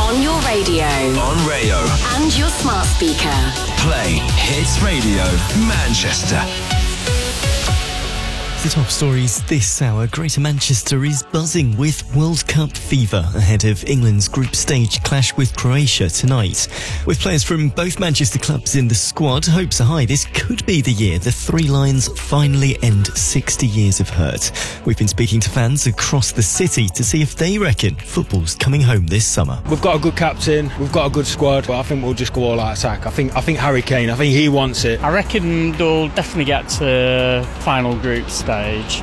On your radio. On Rayo. And your smart speaker. Play Hits Radio Manchester. The top stories this hour. Greater Manchester is buzzing with World Cup fever ahead of England's group stage clash with Croatia tonight. With players from both Manchester clubs in the squad, hopes are high this could be the year the Three Lions finally end 60 years of hurt. We've been speaking to fans across the city to see if they reckon football's coming home this summer. We've got a good captain, we've got a good squad, but I think we'll just go all out attack. I think Harry Kane, I think he wants it. I reckon they'll definitely get to final group stage.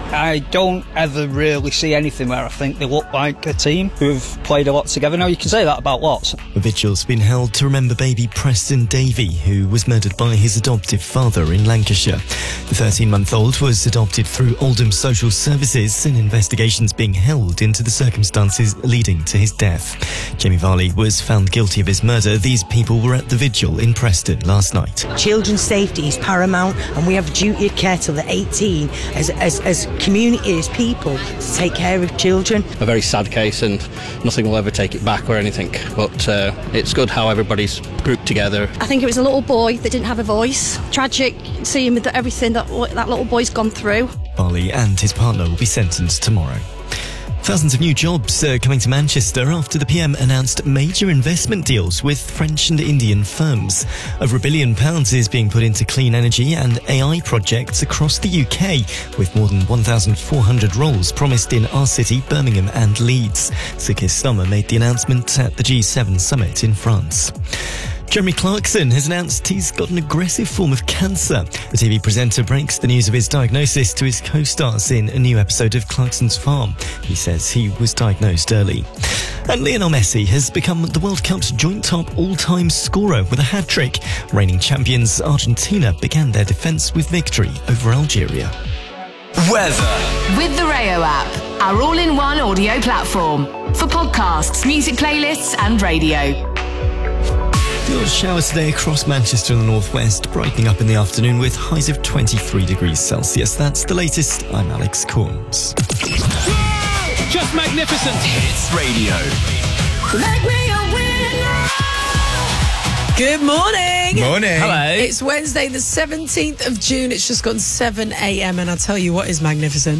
I don't ever really see anything where I think they look like a team who've played a lot together. Now, you can say that about lots. A vigil's been held to remember baby Preston Davey, who was murdered by his adoptive father in Lancashire. The 13-month-old was adopted through Oldham Social Services, and investigations being held into the circumstances leading to his death. Jamie Varley was found guilty of his murder. These people were at the vigil in Preston last night. Children's safety is paramount, and we have a duty of care till they're 18 as community, as people, to take care of children. A very sad case, and nothing will ever take it back or anything, but it's good how everybody's grouped together. I think it was a little boy that didn't have a voice. Tragic seeing with everything that little boy's gone through. Varley and his partner will be sentenced tomorrow. Thousands of new jobs are coming to Manchester after the PM announced major investment deals with French and Indian firms. Over £1 billion is being put into clean energy and AI projects across the UK, with more than 1,400 roles promised in our city, Birmingham and Leeds. Sir Keir Starmer made the announcement at the G7 summit in France. Jeremy Clarkson has announced he's got an aggressive form of cancer. The TV presenter breaks the news of his diagnosis to his co-stars in a new episode of Clarkson's Farm. He says he was diagnosed early. And Lionel Messi has become the World Cup's joint top all-time scorer with a hat-trick. Reigning champions Argentina began their defence with victory over Algeria. Weather. With the Rayo app, our all-in-one audio platform. For podcasts, music playlists and radio. Your showers today across Manchester and the northwest, brightening up in the afternoon with highs of 23 degrees Celsius. That's the latest. I'm Alex Corns. Just magnificent. Hits Radio. Make me a winner. Good morning. Morning. Hello. It's Wednesday, the 17th of June. It's just gone 7 a.m. and I'll tell you what is magnificent.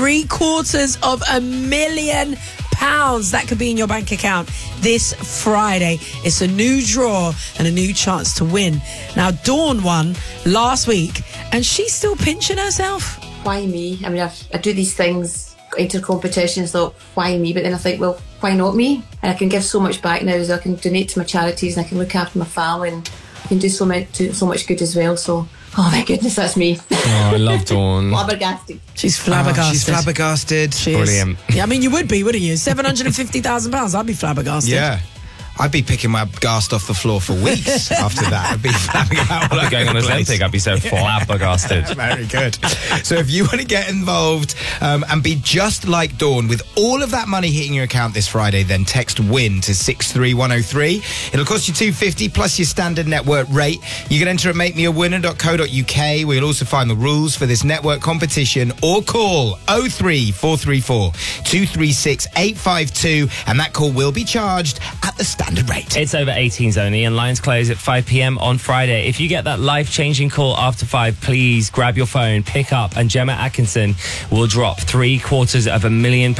£750,000. That could be in your bank account this Friday. It's a new draw and a new chance to win. Now, Dawn won last week and she's still pinching herself. Why me? I mean, I do these things, enter competitions, thought, why me? But then I think, well, why not me? And I can give so much back now, so I can donate to my charities and I can look after my family and I can do so much good as well. So, oh my goodness, that's me. Oh, I love Dawn. Flabbergasted. She's flabbergasted. She's flabbergasted. She is. Brilliant. Yeah, I mean, you would be, wouldn't you? £750,000. I'd be flabbergasted. Yeah. I'd be picking my ghast off the floor for weeks after that. I'd be flapping out. I'd be going on a Ozempic. I'd be so flabbergasted. Very good. So if you want to get involved and be just like Dawn with all of that money hitting your account this Friday, then text WIN to 63103. It'll cost you $2.50 plus your standard network rate. You can enter at makemeawinner.co.uk. We'll also find the rules for this network competition or call 03434 236 852 and that call will be charged at the standard rate. It's over 18s only and lines close at 5 p.m. on Friday. If you get that life-changing call after 5, please grab your phone, pick up, and Gemma Atkinson will drop £750,000,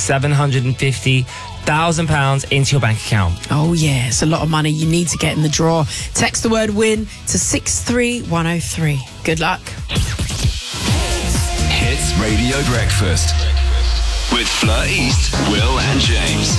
£750,000 into your bank account. Oh, yeah, it's a lot of money. You need to get in the draw. Text the word WIN to 63103. Good luck. Hits Radio Breakfast with Fleur East, Will and James.